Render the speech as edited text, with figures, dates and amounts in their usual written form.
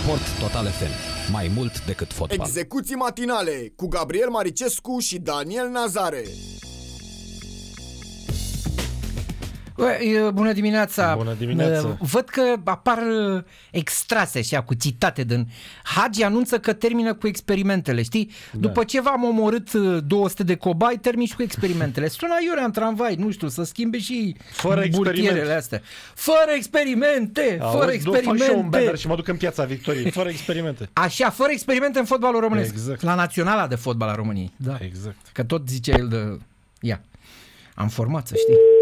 Sport Total FM. Mai mult decât fotbal. Execuții matinale cu Gabriel Maricescu și Daniel Nazare. Bună dimineața! Bună dimineața! Văd că apar extrase așa cu citate din Hagi anunță că termină cu experimentele, știi? Da. După ce v-am omorât 200 de cobai, termin și cu experimentele. Sună iurea în tramvai, nu știu, să schimbe și burtierele astea. Fără experimente! Fără experimente! Fac și eu un banner și mă duc în Piața Victoriei. Fără experimente. Așa, fără experimente în fotbalul românesc. Exact. La Naționala de fotbal a României. Da. Exact. Că tot zice el de... Ia, am format, să știi.